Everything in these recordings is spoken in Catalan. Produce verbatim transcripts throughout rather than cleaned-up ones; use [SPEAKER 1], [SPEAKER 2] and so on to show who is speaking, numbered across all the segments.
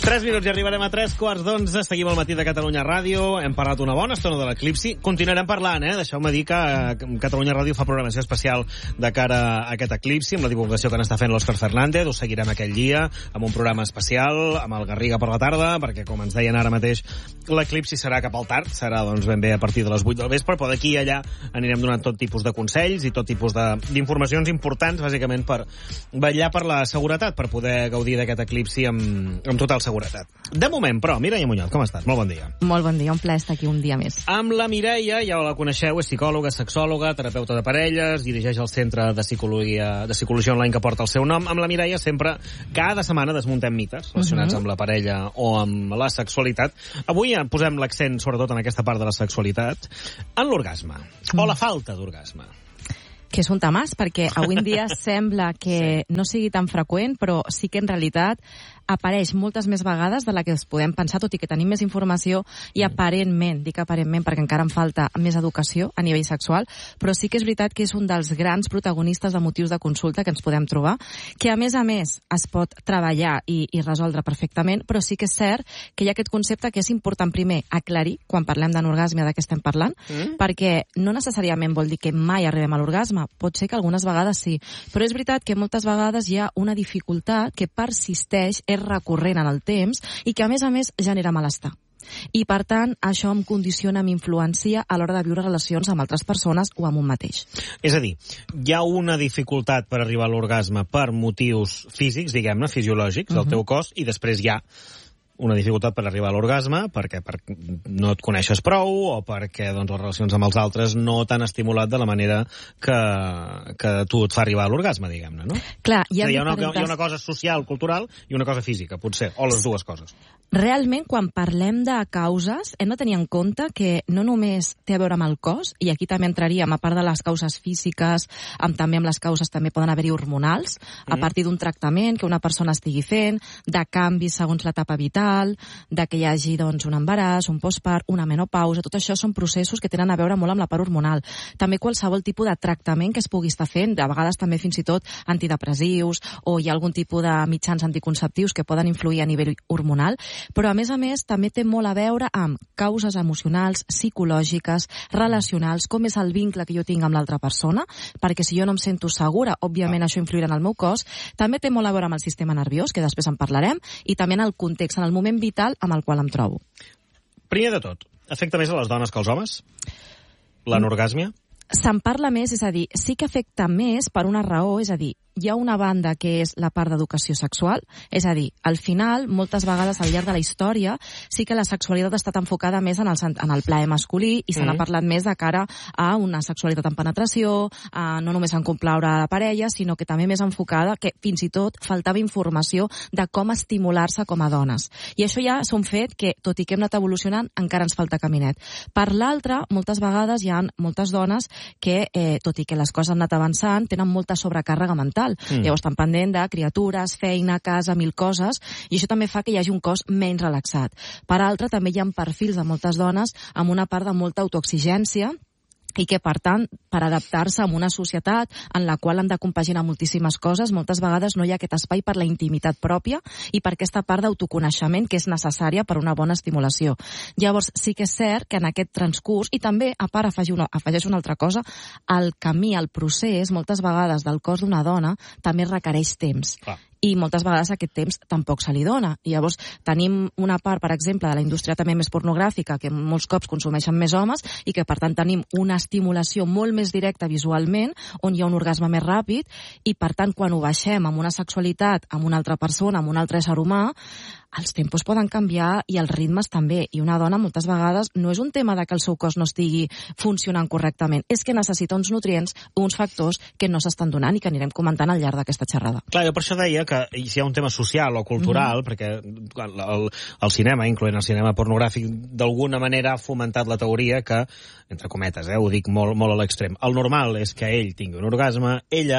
[SPEAKER 1] tres minuts i arribarem a tres quarts d'onze. Seguim al matí de Catalunya Ràdio. Hem parlat una bona estona de l'eclipsi. Continuarem parlant, eh? Deixeu-me dir que Catalunya Ràdio fa programació especial de cara a aquest eclipsi, amb la divulgació que n'està fent l'Òscar Fernández. Ho seguirem aquell dia, amb un programa especial, amb el Garriga per la tarda, perquè, com ens deien ara mateix, l'eclipsi serà cap al tard. Serà, doncs, ben bé a partir de les vuit del vespre, però d'aquí i allà anirem donant tot tipus de consells i tot tipus d'informacions importants, bàsicament, per vetllar per la seguretat, per poder gaudir d'aquest eclipsi amb, amb total seguretat. De moment, però, Mireia Muñoz, com estàs? Molt bon dia.
[SPEAKER 2] Molt bon dia, un plaer estar aquí un dia més.
[SPEAKER 1] Amb la Mireia, ja la coneixeu, és psicòloga, sexòloga, terapeuta de parelles, dirigeix el Centre de Psicologia, de Psicologia Online que porta el seu nom. Amb la Mireia sempre, cada setmana, desmuntem mites relacionats uh-huh. amb la parella o amb la sexualitat. Avui posem l'accent, sobretot en aquesta part de la sexualitat, en l'orgasme, uh-huh. o la falta d'orgasme.
[SPEAKER 2] Que és un temàs, perquè avui en dia sembla que no sigui tan freqüent, però sí que en realitat apareix moltes més vegades de la que es podem pensar, tot i que tenim més informació i aparentment, dic aparentment perquè encara em falta més educació a nivell sexual, però sí que és veritat que és un dels grans protagonistes de motius de consulta que ens podem trobar, que a més a més es pot treballar i, i resoldre perfectament, però sí que és cert que hi ha aquest concepte que és important primer aclarir quan parlem de l'orgasme de què estem parlant, mm. perquè no necessàriament vol dir que mai arribem a l'orgasme, pot ser que algunes vegades sí, però és veritat que moltes vegades hi ha una dificultat que persisteix, és recurrent en el temps i que a més a més genera malestar. I per tant, això em condiciona, m'influencia a l'hora de viure relacions amb altres persones o amb un mateix.
[SPEAKER 1] És a dir, hi ha una dificultat per arribar a l'orgasme per motius físics, diguem-ne, fisiològics, del uh-huh. teu cos, i després hi ha una dificultat per arribar a l'orgasme perquè per, no et coneixes prou o perquè doncs, les relacions amb els altres no t'han estimulat de la manera que, que tu et fa arribar a l'orgasme, diguem-ne, no?
[SPEAKER 2] Clar, hi ha,
[SPEAKER 1] hi ha, una,
[SPEAKER 2] diferents...
[SPEAKER 1] hi ha una cosa social, cultural i una cosa física, potser, o les dues coses.
[SPEAKER 2] Realment, quan parlem de causes, hem de tenir en compte que no només té a veure amb el cos, i aquí també entraríem, a part de les causes físiques, amb, també amb les causes també poden haver-hi hormonals, mm. a partir d'un tractament que una persona estigui fent, de canvis segons l'etapa vital, de que hi hagi doncs, un embaràs, un postpart, una menopausa, tot això són processos que tenen a veure molt amb la part hormonal. També qualsevol tipus de tractament que es pugui estar fent, de vegades també fins i tot antidepressius, o hi ha algun tipus de mitjans anticonceptius que poden influir a nivell hormonal, però a més a més també té molt a veure amb causes emocionals, psicològiques, relacionals, com és el vincle que jo tinc amb l'altra persona, perquè si jo no em sento segura, òbviament això influirà en el meu cos. També té molt a veure amb el sistema nerviós, que després en parlarem, i també en el context, en el moment vital amb el qual em trobo.
[SPEAKER 1] Primer de tot, afecta més a les dones que als homes? L'anorgàsmia?
[SPEAKER 2] Se'n parla més, és a dir, sí que afecta més per una raó, és a dir, hi ha una banda que és la part d'educació sexual, és a dir, al final, moltes vegades al llarg de la història, sí que la sexualitat ha estat enfocada més en el, en el plaer masculí i se n'ha mm. parlat més de cara a una sexualitat en penetració, a no només en complaure a la parella, sinó que també més enfocada, que fins i tot faltava informació de com estimular-se com a dones. I això ja és un fet que, tot i que hem anat evolucionant, encara ens falta caminet. Per l'altra, moltes vegades hi ha moltes dones que, eh, tot i que les coses han anat avançant, tenen molta sobrecàrrega mental. Mm. Llavors estan pendent de criatures, feina, casa, mil coses, i això també fa que hi hagi un cos menys relaxat. Per altra, també hi ha perfils de moltes dones amb una part de molta autoexigència, i que, per tant, per adaptar-se a una societat en la qual han de compaginar moltíssimes coses, moltes vegades no hi ha aquest espai per la intimitat pròpia i per aquesta part d'autoconeixement que és necessària per una bona estimulació. Llavors, sí que és cert que en aquest transcurs, i també, a part, afegeix una, afegeix una altra cosa, el camí, el procés, moltes vegades del cos d'una dona, també requereix temps. Clar. I moltes vegades aquest temps tampoc se li dona. I llavors tenim una part, per exemple, de la indústria també més pornogràfica, que molts cops consumeixen més homes, i que per tant tenim una estimulació molt més directa visualment, on hi ha un orgasme més ràpid, i per tant quan ho baixem amb una sexualitat, amb una altra persona, amb un altre ésser humà, els tempos poden canviar i els ritmes també. I una dona moltes vegades no és un tema de que el seu cos no estigui funcionant correctament, és que necessita uns nutrients, uns factors que no s'estan donant i que anirem comentant al llarg d'aquesta xerrada.
[SPEAKER 1] Clar, jo per això deia que si hi ha un tema social o cultural, mm-hmm. perquè el, el, el cinema, incloent el cinema pornogràfic, d'alguna manera ha fomentat la teoria que, entre cometes, eh, ho dic molt, molt a l'extrem, el normal és que ell tingui un orgasme, ella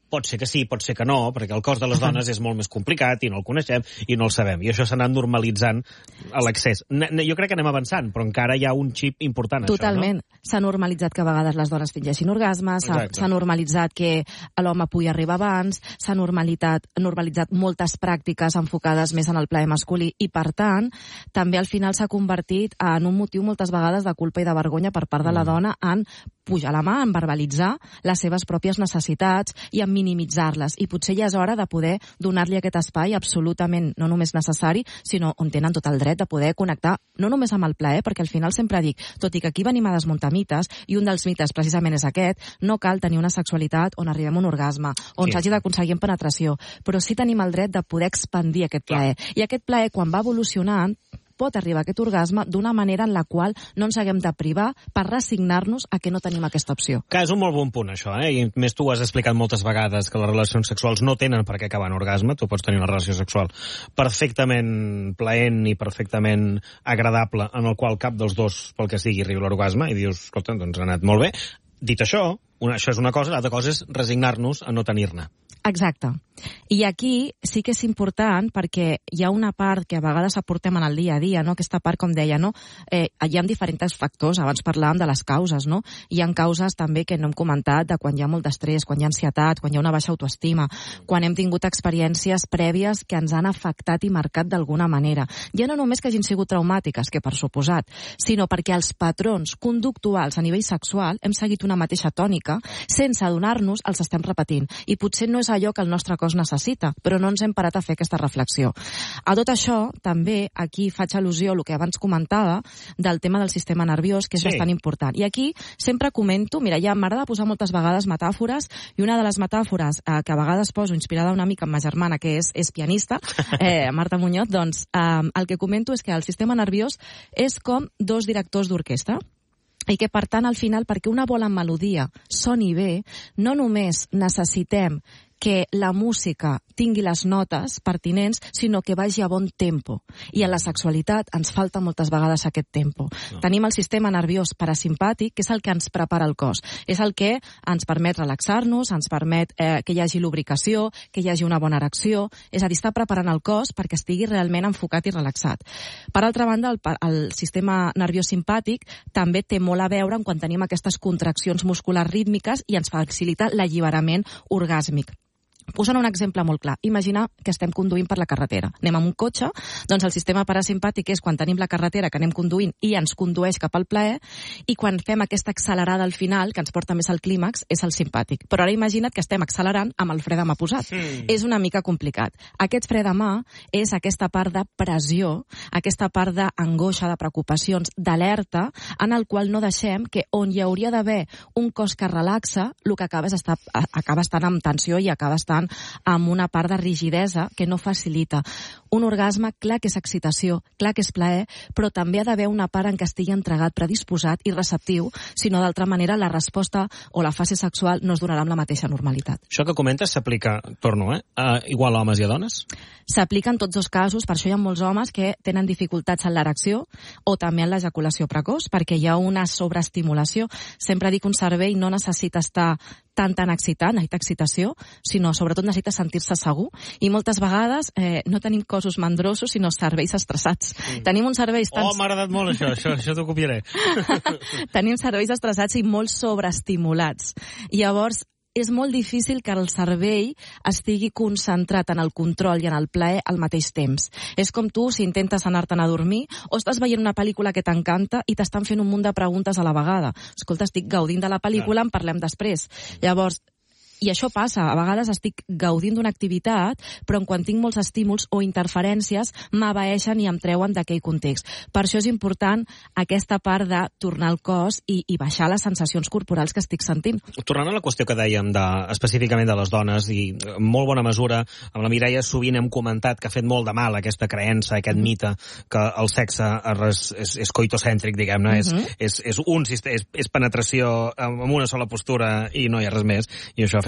[SPEAKER 1] pot ser que sí, pot ser que no, perquè el cos de les dones és molt més complicat i no el coneixem i no el sabem. I això s'ha anat normalitzant a l'accés. Jo crec que anem avançant, però encara hi ha un xip important.
[SPEAKER 2] Totalment.
[SPEAKER 1] Això, no?
[SPEAKER 2] S'ha normalitzat que a vegades les dones fingeixin orgasmes, s'ha normalitzat que l'home pugui arribar abans, s'ha normalitzat, normalitzat moltes pràctiques enfocades més en el plaer masculí i, per tant, també al final s'ha convertit en un motiu moltes vegades de culpa i de vergonya per part de la dona en pujar la mà, en verbalitzar les seves pròpies necessitats i en minimitzar-les. I potser ja és hora de poder donar-li aquest espai absolutament no només necessari, sinó on tenen tot el dret de poder connectar no només amb el plaer, perquè al final sempre dic, tot i que aquí venim a desmuntar mites, i un dels mites precisament és aquest, no cal tenir una sexualitat on arribem a un orgasme, on s'hagi sí. d'aconseguir en penetració, però sí tenim el dret de poder expandir aquest plaer. Clar. I aquest plaer, quan va evolucionant, pot arribar a aquest orgasme d'una manera en la qual no ens haguem de privar per resignar-nos a que no tenim aquesta opció.
[SPEAKER 1] Que és un molt bon punt, això, eh? I més tu has explicat moltes vegades que les relacions sexuals no tenen per què acabar en orgasme. Tu pots tenir una relació sexual perfectament plaent i perfectament agradable, en el qual cap dels dos, pel que sigui, arriba a l'orgasme, i dius, escolta, doncs ha anat molt bé. Dit això, una, això és una cosa, l'altra cosa és resignar-nos a no tenir-ne.
[SPEAKER 2] Exacte. I aquí sí que és important perquè hi ha una part que a vegades aportem en el dia a dia, no? Aquesta part, com deia, no? Eh, hi ha diferents factors, abans parlàvem de les causes, no? Hi ha causes també que no hem comentat de quan hi ha molt d'estrès, quan hi ha ansietat, quan hi ha una baixa autoestima, quan hem tingut experiències prèvies que ens han afectat i marcat d'alguna manera. Ja no només que hagin sigut traumàtiques, que per suposat, sinó perquè els patrons conductuals a nivell sexual hem seguit una mateixa tònica, sense adonar-nos els estem repetint. I potser no és allò que el nostre cos necessita, però no ens hem parat a fer aquesta reflexió. A tot això, també, aquí faig al·lusió al que abans comentava del tema del sistema nerviós, que és sí. bastant important. I aquí sempre comento, mira, ja m'agrada posar moltes vegades metàfores, i una de les metàfores eh, que a vegades poso, inspirada una mica en ma germana, que és, és pianista, eh, Marta Muñoz, doncs eh, el que comento és que el sistema nerviós és com dos directors d'orquestra, i que, per tant, al final, perquè una bona melodia soni bé, no només necessitem que la música tingui les notes pertinents, sinó que vagi a bon tempo. I en la sexualitat ens falta moltes vegades aquest tempo. No. Tenim el sistema nerviós parasimpàtic, que és el que ens prepara el cos. És el que ens permet relaxar-nos, ens permet eh, que hi hagi lubricació, que hi hagi una bona erecció, és a dir, està preparant el cos perquè estigui realment enfocat i relaxat. Per altra banda, el, el sistema nerviós simpàtic també té molt a veure en quan tenim aquestes contraccions musculars rítmiques i ens facilita l'alliberament orgàsmic. Posant un exemple molt clar, imagina que estem conduint per la carretera. Anem amb un cotxe, doncs el sistema parasimpàtic és quan tenim la carretera que anem conduint i ens condueix cap al plaer, i quan fem aquesta accelerada al final, que ens porta més al clímax, és el simpàtic. Però ara imagina't que estem accelerant amb el fre de mà posat. Mm. És una mica complicat. Aquest fre de mà és aquesta part de pressió, aquesta part d'angoixa, de preocupacions, d'alerta, en el qual no deixem que on hi hauria d'haver un cos que relaxa, el que acaba, és estar, acaba estant amb tensió i acaba estant amb una part de rigidesa que no facilita. Un orgasme, clar que és excitació, clar que és plaer, però també ha d'haver una part en què estigui entregat, predisposat i receptiu, si no d'altra manera la resposta o la fase sexual no es donarà amb la mateixa normalitat.
[SPEAKER 1] Això que comentes s'aplica, torno, eh, a, igual a homes i a dones?
[SPEAKER 2] S'aplica en tots dos casos, per això hi ha molts homes que tenen dificultats en l'erecció o també en l'ejaculació precoç, perquè hi ha una sobreestimulació. Sempre dic que un cervell no necessita estar tan tan excitat, necessita excitació, sinó sobretot necessita sentir-se segur, i moltes vegades eh, no tenim cossos mandrosos, sinó cervells estressats. Mm. Tenim uns cervells tan...
[SPEAKER 1] Oh, m'ha agradat molt això, això, això t'ho copiaré.
[SPEAKER 2] Tenim cervells estressats i molt sobreestimulats. I llavors és molt difícil que el cervell estigui concentrat en el control i en el plaer al mateix temps. És com tu si intentes anar-te'n a dormir o estàs veient una pel·lícula que t'encanta i t'estan fent un munt de preguntes a la vegada. Escolta, estic gaudint de la pel·lícula, en parlem després. Llavors, i això passa, a vegades estic gaudint d'una activitat, però en quan tinc molts estímuls o interferències m'abaeixen i em treuen d'aquell context. Per això és important aquesta part de tornar al cos i, i baixar les sensacions corporals que estic sentint.
[SPEAKER 1] Tornant a la qüestió que dèiem de, específicament de les dones, i en molt bona mesura, amb la Mireia sovint hem comentat que ha fet molt de mal aquesta creença, aquest mite, que el sexe és, és, és coitocèntric, diguem-ne, és, mm -hmm. és, és, un, és, és penetració amb una sola postura i no hi ha res més, i això ha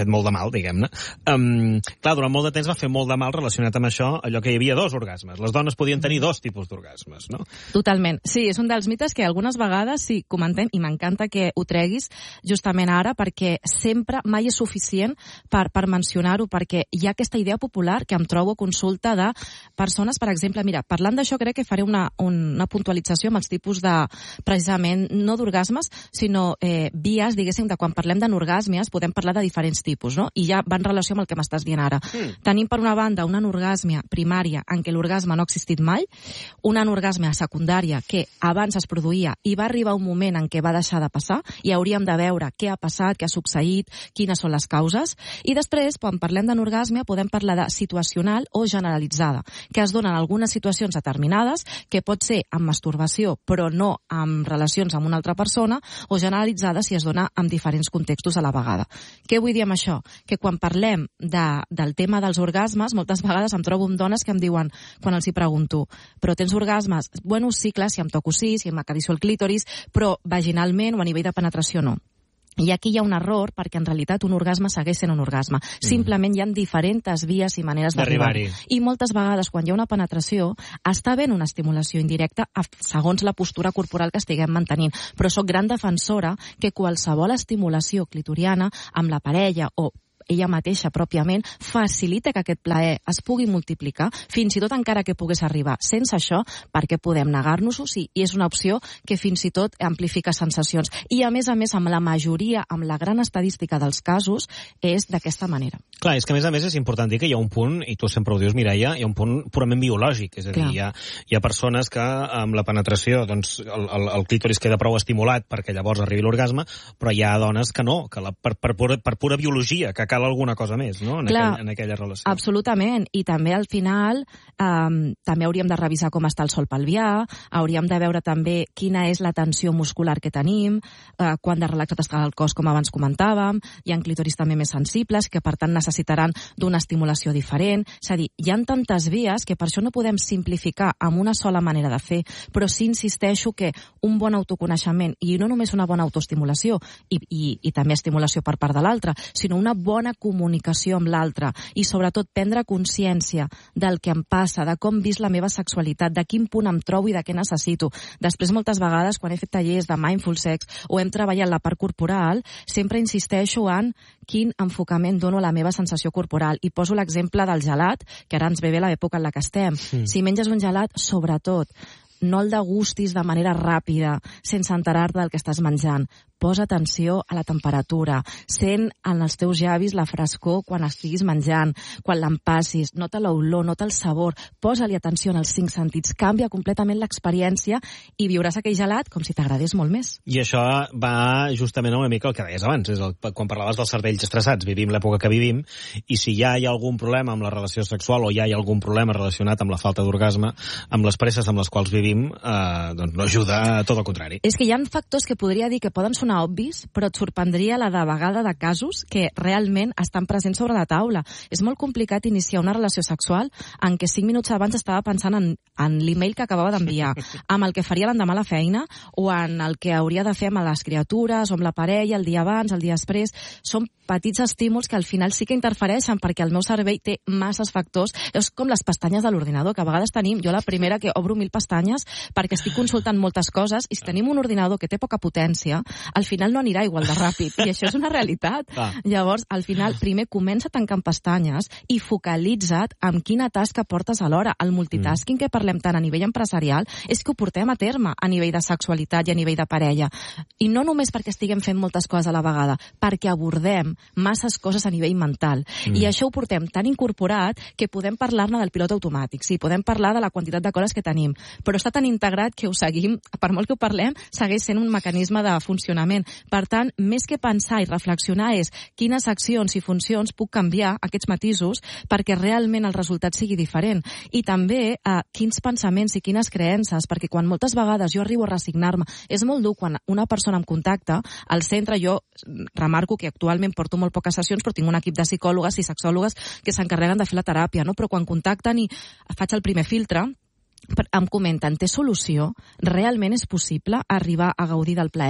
[SPEAKER 1] fet molt de mal, diguem-ne. Um, clar, durant molt de temps va fer molt de mal relacionat amb això, allò que hi havia dos orgasmes. Les dones podien tenir dos tipus d'orgasmes, no?
[SPEAKER 2] Totalment. Sí, és un dels mites que algunes vegades sí comentem, i m'encanta que ho treguis justament ara, perquè sempre mai és suficient per, per mencionar-ho, perquè hi ha aquesta idea popular que em trobo a consulta de persones, per exemple, mira, parlant d'això crec que faré una, una puntualització amb els tipus de, precisament, no d'orgasmes, sinó eh, vies, diguéssim, de quan parlem d'anorgàsmies, podem parlar de diferents tipus, no? I ja va en relació amb el que m'estàs dient ara. Mm. Tenim, per una banda, una anorgàsmia primària en què l'orgasme no ha existit mai, una anorgàsmia secundària que abans es produïa i va arribar un moment en què va deixar de passar i hauríem de veure què ha passat, què ha succeït, quines són les causes. I després, quan parlem d'anorgàsmia, podem parlar de situacional o generalitzada, que es donen algunes situacions determinades, que pot ser amb masturbació, però no amb relacions amb una altra persona, o generalitzada si es dona en diferents contextos a la vegada. Què vull dir amb això? Que quan parlem de, del tema dels orgasmes, moltes vegades em trobo amb dones que em diuen, quan els hi pregunto, però tens orgasmes? Bueno, sí, clar, si em toco sí, si m'acaricio el clítoris, però vaginalment o a nivell de penetració no. I aquí hi ha un error, perquè en realitat un orgasme segueix sent un orgasme. Mm. Simplement hi ha diferents vies i maneres d'arribar-hi. I moltes vegades, quan hi ha una penetració, està havent una estimulació indirecta segons la postura corporal que estiguem mantenint. Però sóc gran defensora que qualsevol estimulació clitoriana amb la parella o ella mateixa pròpiament facilita que aquest plaer es pugui multiplicar, fins i tot encara que pogués arribar. Sense això, perquè podem negar-nos-ho? Sí, i és una opció que fins i tot amplifica sensacions. I a més a més, amb la majoria, amb la gran estadística dels casos, és d'aquesta manera.
[SPEAKER 1] Clar, és que a més a més és important dir que hi ha un punt, i tu sempre ho dius, Mireia, hi ha un punt purament biològic, és a dir, hi ha, hi ha persones que amb la penetració, doncs, el, el, el clítoris queda prou estimulat perquè llavors arribi l'orgasme, però hi ha dones que no, que la, per, per, pura, per pura biologia, que cal alguna cosa més, no?, en, Clar, aquell, en aquella relació.
[SPEAKER 2] Absolutament, i també al final eh, també hauríem de revisar com està el sòl pelvià, hauríem de veure també quina és la tensió muscular que tenim, eh, quant de relaxat està el cos, com abans comentàvem, hi ha clítoris també més sensibles, que per tant necessitaran d'una estimulació diferent. És a dir, hi ha tantes vies que per això no podem simplificar amb una sola manera de fer, però sí insisteixo que un bon autoconeixement, i no només una bona autoestimulació, i, i, i també estimulació per part de l'altre, sinó una bona comunicació amb l'altre i sobretot prendre consciència del que em passa, de com visc la meva sexualitat, de quin punt em trobo i de què necessito. Després, moltes vegades, quan he fet tallers de mindful sex o hem treballat la part corporal, sempre insisteixo en quin enfocament dono a la meva sensació corporal. I poso l'exemple del gelat, que ara ens ve bé l'època en la que estem. Mm. Si menges un gelat, sobretot, no el degustis de manera ràpida, sense enterar-te del que estàs menjant. Posa atenció a la temperatura, sent en els teus llavis la frescor quan estiguis menjant, quan l'empassis, nota l'olor, nota el sabor, posa-li atenció en els cinc sentits, canvia completament l'experiència i viuràs aquell gelat com si t'agradés molt més.
[SPEAKER 1] I això va justament una mica el que deies abans, és el, quan parlaves dels cervells estressats, vivim l'època que vivim, i si ja hi ha algun problema amb la relació sexual o ja hi ha algun problema relacionat amb la falta d'orgasme, amb les presses amb les quals vivim, eh, doncs no ajuda, tot el contrari.
[SPEAKER 2] És que hi ha factors que podria dir que poden sonar obvis, però et sorprendria la de vegada de casos que realment estan presents sobre la taula. És molt complicat iniciar una relació sexual en què cinc minuts abans estava pensant en, en l'email que acabava d'enviar, amb el que faria l'endemà a la feina o en el que hauria de fer amb les criatures o amb la parella el dia abans, el dia després. Són petits estímuls que al final sí que interfereixen perquè el meu cervell té masses factors. És com les pestanyes de l'ordinador, que a vegades tenim, jo la primera que obro mil pestanyes perquè estic consultant moltes coses, i si tenim un ordinador que té poca potència, al final no anirà igual de ràpid, i això és una realitat. Ah. Llavors, al final, primer comença tancant pestanyes i focalitza't en quina tasca portes alhora. El multitasking mm. que parlem tant a nivell empresarial és que ho portem a terme a nivell de sexualitat i a nivell de parella. I no només perquè estiguem fent moltes coses a la vegada, perquè abordem masses coses a nivell mental. Mm. I això ho portem tan incorporat que podem parlar-ne del pilot automàtic, sí, podem parlar de la quantitat de coses que tenim, però està tan integrat que ho seguim, per molt que ho parlem, segueix sent un mecanisme de funcionament. Per tant, més que pensar i reflexionar és quines accions i funcions puc canviar aquests matisos perquè realment el resultat sigui diferent. I també eh, quins pensaments i quines creences, perquè quan moltes vegades jo arribo a resignar-me, és molt dur quan una persona em contacta, al centre jo remarco que actualment porto molt poques sessions, però tinc un equip de psicòlogues i sexòlogues que s'encarreguen de fer la teràpia, no? Però quan contacten i faig el primer filtre, em comenten, té solució? Realment és possible arribar a gaudir del plaer?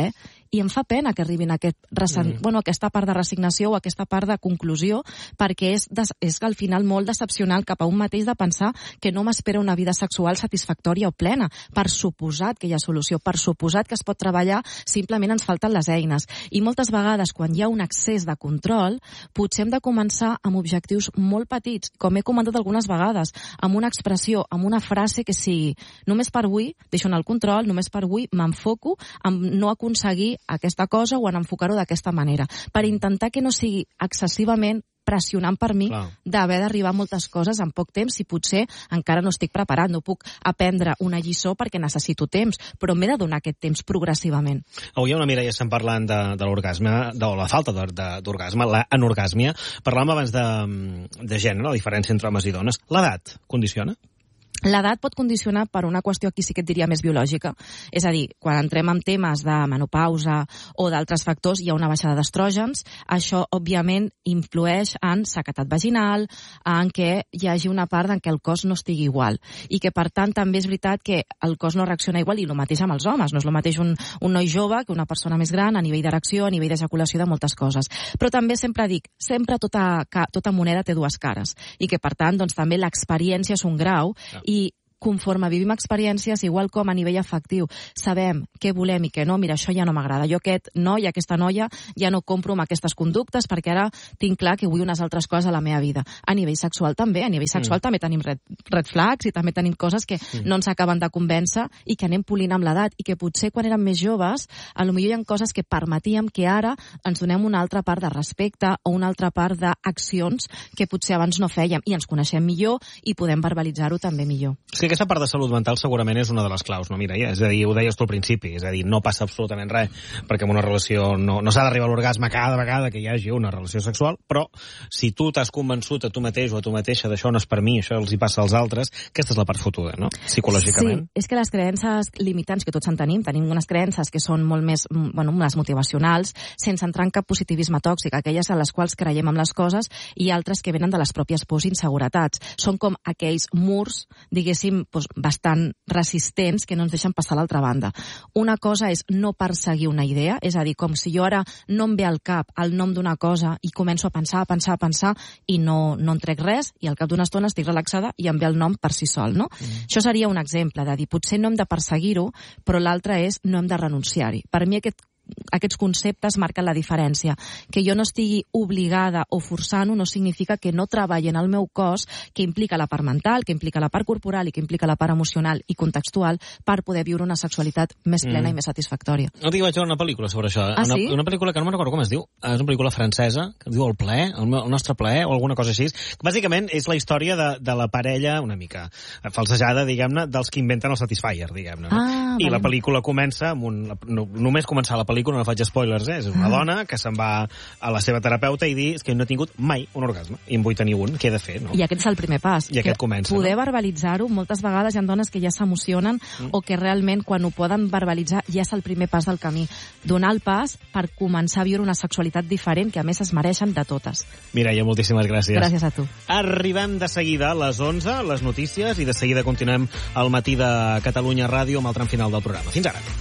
[SPEAKER 2] I em fa pena que arribin a aquest resen... mm. bueno, aquesta part de resignació o aquesta part de conclusió, perquè és, des... és al final molt decepcionant cap a un mateix de pensar que no m'espera una vida sexual satisfactòria o plena. Per suposat que hi ha solució, per suposat que es pot treballar, simplement ens falten les eines. I moltes vegades, quan hi ha un excés de control, potser hem de començar amb objectius molt petits, com he comentat algunes vegades, amb una expressió, amb una frase que sigui només per avui deixo anar el control, només per avui m'enfoco en no aconseguir aquesta cosa o en enfocar-ho d'aquesta manera, per intentar que no sigui excessivament pressionant per mi d'haver d'arribar a moltes coses en poc temps i potser encara no estic preparat, no puc aprendre una lliçó perquè necessito temps, però m'he de donar aquest temps progressivament.
[SPEAKER 1] Avui una Mireia estem parlant de, de l'orgasme, de la falta d'orgasme, l'anorgàsmia. Parlàvem abans de, de gènere, la diferència entre homes i dones. L'edat condiciona?
[SPEAKER 2] L'edat pot condicionar per una qüestió aquí sí que et diria més biològica. És a dir, quan entrem en temes de menopausa o d'altres factors, hi ha una baixada d'estrògens. Això, òbviament, influeix en sequedat vaginal, en què hi hagi una part en què el cos no estigui igual. I que, per tant, també és veritat que el cos no reacciona igual, i el mateix amb els homes. No és el mateix un, un noi jove que una persona més gran a nivell d'erecció, a nivell d'ejaculació, de moltes coses. Però també sempre dic, sempre tota, tota moneda té dues cares. I que, per tant, doncs, també l'experiència és un grau, ja. I conforme vivim experiències, igual com a nivell afectiu, sabem què volem i què no, mira, això ja no m'agrada. Jo aquest noi, aquesta noia, ja no compro amb aquestes conductes perquè ara tinc clar que vull unes altres coses a la meva vida. A nivell sexual també, a nivell sexual mm. també tenim red, red flags i també tenim coses que mm. no ens acaben de convèncer i que anem polint amb l'edat i que potser quan érem més joves, a lo millor hi ha coses que permetíem que ara ens donem una altra part de respecte o una altra part d'accions que potser abans no fèiem i ens coneixem millor i podem verbalitzar-ho també millor.
[SPEAKER 1] Sí, aquesta part de salut mental segurament és una de les claus, no, Mireia? És a dir, ho deies tu al principi, és a dir, no passa absolutament res, perquè en una relació no, no s'ha d'arribar a l'orgasme cada vegada que hi hagi una relació sexual, però si tu t'has convençut a tu mateix o a tu mateixa d'això no és per mi, això els hi passa als altres, aquesta és la part fotuda, no? Psicològicament.
[SPEAKER 2] Sí, és que les creences limitants que tots en tenim, tenim unes creences que són molt més, bueno, les motivacionals, sense entrar en cap positivisme tòxic, aquelles a les quals creiem amb les coses i altres que venen de les pròpies pors i inseguretats. Són com aquells murs, diguéssim, doncs, bastant resistents que no ens deixen passar a l'altra banda. Una cosa és no perseguir una idea, és a dir, com si jo ara no em ve al cap el nom d'una cosa i començo a pensar, a pensar, a pensar i no, no en trec res i al cap d'una estona estic relaxada i em ve el nom per si sol, no? Mm. Això seria un exemple de dir, potser no hem de perseguir-ho, però l'altre és no hem de renunciar-hi. Per mi aquest aquests conceptes marquen la diferència. Que jo no estigui obligada o forçant-ho no significa que no treballi en el meu cos, que implica la part mental, que implica la part corporal i que implica la part emocional i contextual per poder viure una sexualitat més plena mm. i més satisfactòria.
[SPEAKER 1] No t'hi vaig veure una pel·lícula sobre això.
[SPEAKER 2] Ah,
[SPEAKER 1] una,
[SPEAKER 2] sí?
[SPEAKER 1] Una pel·lícula que no me'n recordo com es diu. És una pel·lícula francesa que es diu El plaer, el, el nostre plaer o alguna cosa així. Bàsicament és la història de, de la parella una mica falsejada, diguem-ne, dels que inventen el Satisfyer, diguem-ne. No?
[SPEAKER 2] Ah,
[SPEAKER 1] I
[SPEAKER 2] vale.
[SPEAKER 1] la pel·lícula comença amb un... No, només començar la pel·lícula, no faig spoilers, eh? És una ah. dona que se'n va a la seva terapeuta i dir que no he tingut mai un orgasme i en vull tenir un, què he de fer? No?
[SPEAKER 2] I aquest és el primer pas.
[SPEAKER 1] I aquest comença.
[SPEAKER 2] Poder
[SPEAKER 1] no?
[SPEAKER 2] verbalitzar-ho, moltes vegades hi ha dones que ja s'emocionen mm. o que realment quan ho poden verbalitzar ja és el primer pas del camí. Donar el pas per començar a viure una sexualitat diferent que a més es mereixen de totes.
[SPEAKER 1] Mireia, moltíssimes gràcies.
[SPEAKER 2] Gràcies a tu.
[SPEAKER 1] Arribem de seguida a les onze, les notícies, i de seguida continuem al matí de Catalunya Ràdio amb el tram final del programa. Fins ara.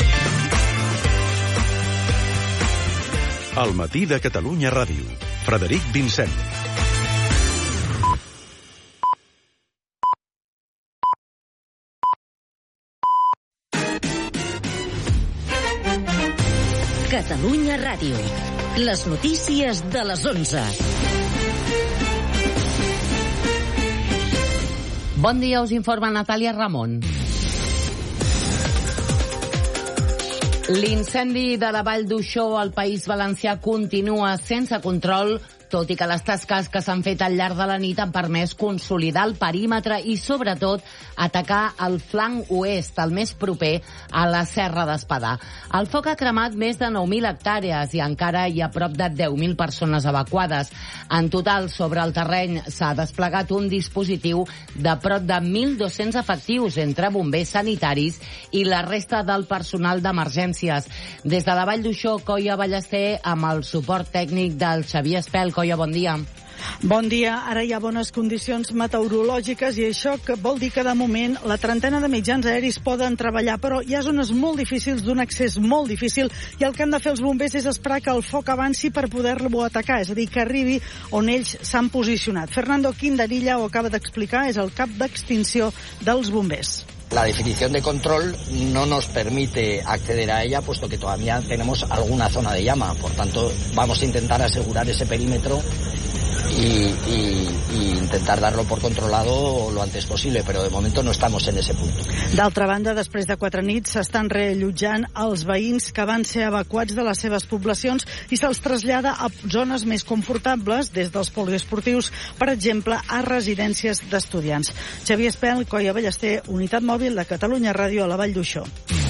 [SPEAKER 3] Al matí de Catalunya Ràdio. Frederic Vincent.
[SPEAKER 4] Catalunya Ràdio. Les notícies de les onze.
[SPEAKER 5] Bon dia, us informa Natàlia Ramon. L'incendi de la Vall d'Uixó al País Valencià continua sense control, tot i que les tasques que s'han fet al llarg de la nit han permès consolidar el perímetre i, sobretot, atacar el flanc oest, el més proper a la Serra d'Espadà. El foc ha cremat més de nou mil hectàrees i encara hi ha prop de deu mil persones evacuades. En total, sobre el terreny s'ha desplegat un dispositiu de prop de mil dos-cents efectius entre bombers sanitaris i la resta del personal d'emergències. Des de la Vall d'Uixó, Coia Ballester, amb el suport tècnic del Xavier Espel. Coia, bon dia.
[SPEAKER 6] Bon dia. Ara hi ha bones condicions meteorològiques i això que vol dir que de moment la trentena de mitjans aeris poden treballar, però hi ha zones molt difícils, d'un accés molt difícil, i el que han de fer els bombers és esperar que el foc avanci per poder-lo atacar, és a dir, que arribi on ells s'han posicionat. Fernando Quintanilla ho acaba d'explicar, és el cap d'extinció dels bombers.
[SPEAKER 7] La definición de control no nos permite acceder a ella, puesto que todavía tenemos alguna zona de llama. Por tanto, vamos a intentar asegurar ese perímetro y, y, y intentar darlo por controlado lo antes posible, pero de momento no estamos en ese punto.
[SPEAKER 6] D'altra banda, després de quatre nits, s'estan reallotjant els veïns que van ser evacuats de les seves poblacions i se'ls trasllada a zones més confortables, des dels poliesportius, per exemple, a residències d'estudiants. Xavier Espel, Coia Ballester, Unitat Mòbil de Catalunya Ràdio a la Vall d'Uixó.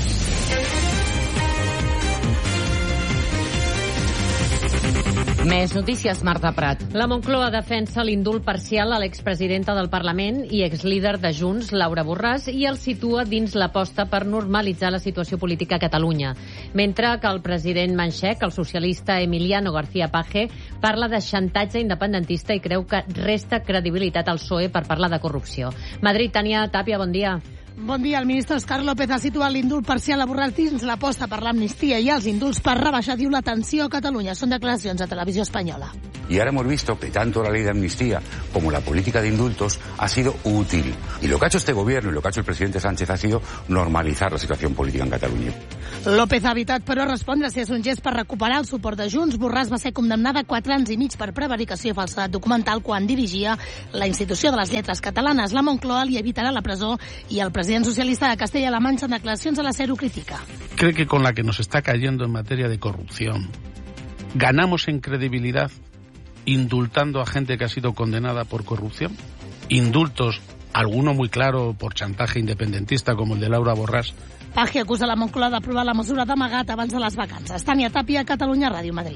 [SPEAKER 5] Més notícies, Marta Prat.
[SPEAKER 8] La Moncloa defensa l'indult parcial a l'expresidenta del Parlament i exlíder de Junts, Laura Borràs, i el situa dins l'aposta per normalitzar la situació política a Catalunya. Mentre que el president manxec, el socialista Emiliano García Paje, parla de xantatge independentista i creu que resta credibilitat al P S O E per parlar de corrupció. Madrid, Tania Tàpia, bon dia.
[SPEAKER 9] Bon dia. El ministre Óscar López ha situat l'indult parcial a Borràs dins l'aposta per l'amnistia i els indults per rebaixar, diu, la tensió a Catalunya. Són declaracions a Televisió Espanyola.
[SPEAKER 10] Y ahora hemos visto que tanto la ley de amnistía como la política de indultos ha sido útil. Y lo que ha hecho este gobierno y lo que ha hecho el presidente Sánchez ha sido normalizar la situación política en Catalunya.
[SPEAKER 9] López ha evitat, però, respondre si és un gest per recuperar el suport de Junts. Borràs va ser condemnada a quatre anys i mig per prevaricació i falsedat documental quan dirigia la institució de les lletres catalanes. La Moncloa li evitarà la presó i el president socialista de Castella-La Mancha, en declaracions a la SER, ho critica.
[SPEAKER 11] Cree que con la que nos está cayendo en materia de corrupción ganamos en credibilidad indultando a gente que ha sido condenada por corrupción. Indultos, alguno muy claro por chantaje independentista como el de Laura Borràs.
[SPEAKER 9] Paje acusa la Moncloa d'aprovar la mesura d'amagat abans de les vacances. Tània Tàpia, Catalunya Ràdio, Madrid.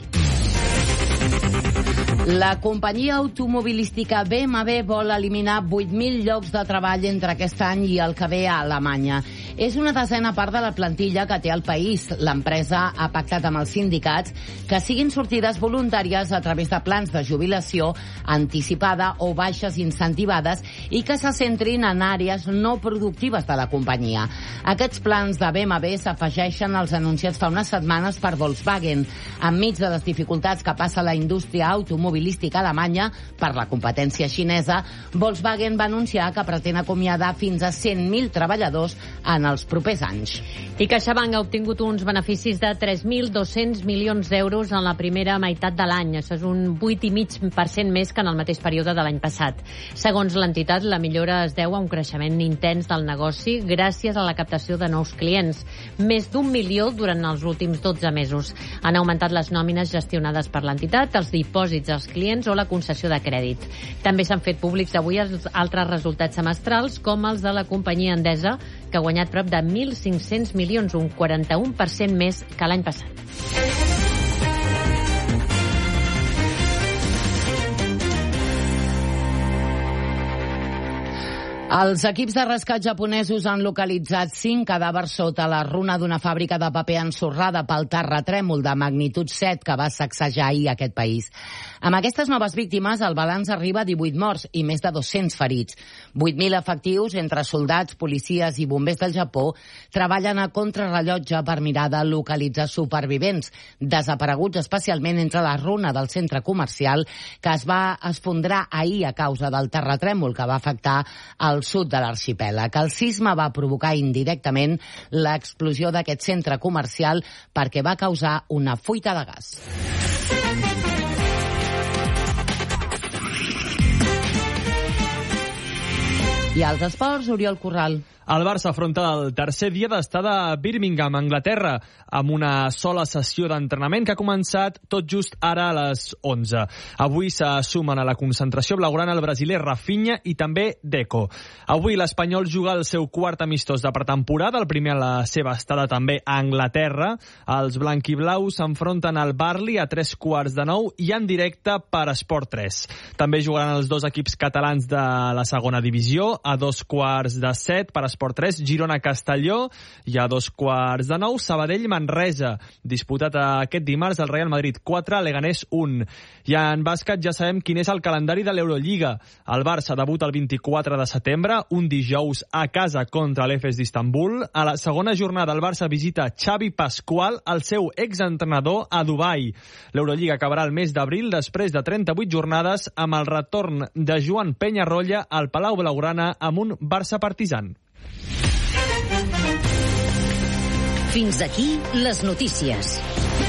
[SPEAKER 5] La companyia automobilística B M W vol eliminar vuit mil llocs de treball entre aquest any i el que ve a Alemanya. És una desena part de la plantilla que té el país. L'empresa ha pactat amb els sindicats que siguin sortides voluntàries a través de plans de jubilació anticipada o baixes incentivades i que se centrin en àrees no productives de la companyia. Aquests plans de B M W s'afegeixen als anunciats fa unes setmanes per Volkswagen. Enmig de les dificultats que passa la indústria automobilística alemanya per la competència xinesa, Volkswagen va anunciar que pretén acomiadar fins a cent mil treballadors en els propers anys.
[SPEAKER 8] I CaixaBank ha obtingut uns beneficis de tres mil dos-cents milions d'euros en la primera meitat de l'any. Això és un vuit coma cinc per cent més que en el mateix període de l'any passat. Segons l'entitat, la millora es deu a un creixement intens del negoci gràcies a la captació de nous clients. Més d'un milió durant els últims dotze mesos. Han augmentat les nòmines gestionades per l'entitat, els dipòsits als clients o la concessió de crèdit. També s'han fet públics avui els altres resultats semestrals, com els de la companyia Endesa, que ha guanyat prop de mil cinc-cents milions, un quaranta-u per cent més que l'any passat.
[SPEAKER 5] Els equips de rescat japonesos han localitzat cinc cadàvers sota la runa d'una fàbrica de paper ensorrada pel terratrèmol de magnitud set que va sacsejar ahir aquest país. Amb aquestes noves víctimes, el balanç arriba a divuit morts i més de dos-cents ferits. vuit mil efectius, entre soldats, policies i bombers del Japó, treballen a contrarrellotge per mirar de localitzar supervivents, desapareguts especialment entre la runa del centre comercial que es va esfondrar ahir a causa del terratrèmol que va afectar el sud de l'arxipèlag. El sisme va provocar indirectament l'explosió d'aquest centre comercial perquè va causar una fuita de gas. I als esports, Oriol Corral.
[SPEAKER 12] El Barça afronta el tercer dia d'estada a Birmingham, Anglaterra, amb una sola sessió d'entrenament que ha començat tot just ara a les onze. Avui se sumen a la concentració blaugrana el brasiler Rafinha i també Deco. Avui l'Espanyol juga el seu quart amistós de pretemporada, el primer a la seva estada també a Anglaterra. Els blanquiblaus s'enfronten al Burnley a tres quarts de nou i en directe per Esport tres. També jugaran els dos equips catalans de la segona divisió a dos quarts de set per Esport l'Esport tres, Girona-Castelló, i a dos quarts de nou, Sabadell-Manresa, disputat aquest dimarts al Real Madrid quatre, Leganés un. I en bàsquet ja sabem quin és el calendari de l'Eurolliga. El Barça debuta el vint-i-quatre de setembre, un dijous a casa contra l'Efes d'Istanbul. A la segona jornada el Barça visita Xavi Pascual, el seu exentrenador, a Dubai. L'Eurolliga acabarà el mes d'abril després de trenta-vuit jornades amb el retorn de Joan Peñarroya al Palau Blaugrana amb un Barça Partizan.
[SPEAKER 4] Fins aquí les notícies.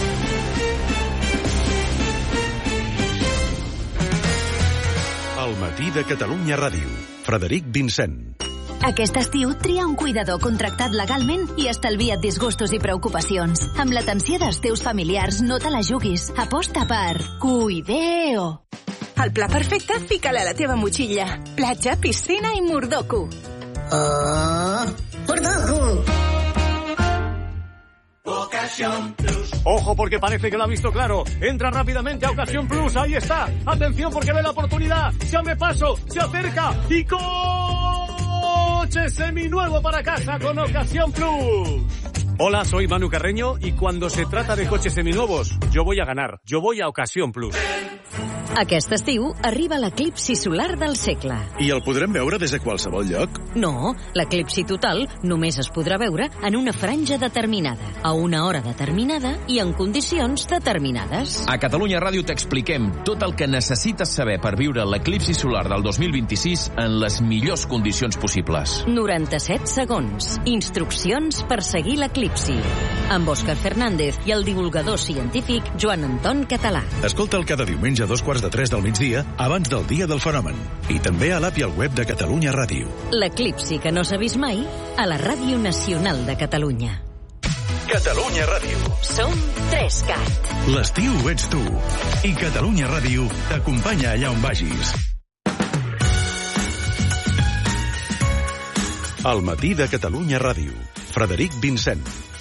[SPEAKER 3] El matí de Catalunya Ràdio. Frederic Vincent.
[SPEAKER 13] Aquest estiu tria un cuidador contractat legalment i estalvia't disgustos i preocupacions. Amb l'atenció dels teus familiars no te la juguis. Aposta per Cuideo.
[SPEAKER 14] El pla perfecte, fica-la a la teva motxilla. Platja, piscina i Mordoku.
[SPEAKER 15] Oh, Mordoku. Ocasión Plus.
[SPEAKER 16] Ojo, porque parece que lo ha visto claro. Entra rápidamente a Ocasión Plus. Ahí está. Atención, porque ve la oportunidad. Se abre paso, se acerca y coche seminuevo para casa con Ocasión Plus. Hola, soy Manu Carreño y cuando se trata de coches seminuevos, yo voy a ganar. Yo voy a Ocasión Plus.
[SPEAKER 4] Aquest estiu arriba l'eclipsi solar del segle.
[SPEAKER 3] I el podrem veure des de qualsevol lloc?
[SPEAKER 4] No, l'eclipsi total només es podrà veure en una franja determinada, a una hora determinada i en condicions determinades.
[SPEAKER 17] A Catalunya Ràdio t'expliquem tot el que necessites saber per viure l'eclipsi solar del dos mil vint-i-sis en les millors condicions possibles.
[SPEAKER 4] noranta-set segons. Instruccions per seguir l'eclipsi. Amb Òscar Fernández i el divulgador científic Joan Anton Català.
[SPEAKER 3] Escolta'l cada diumenge a dos quarts de tres del migdia, abans del dia del fenomen. I també a l'app i al web de Catalunya Ràdio.
[SPEAKER 4] L'eclipsi que no s'ha vist mai a la Ràdio Nacional de Catalunya.
[SPEAKER 3] Catalunya Ràdio.
[SPEAKER 4] Som tres cat.
[SPEAKER 3] L'estiu ets tu. I Catalunya Ràdio t'acompanya allà on vagis. El matí de Catalunya Ràdio. Frederic Vincent.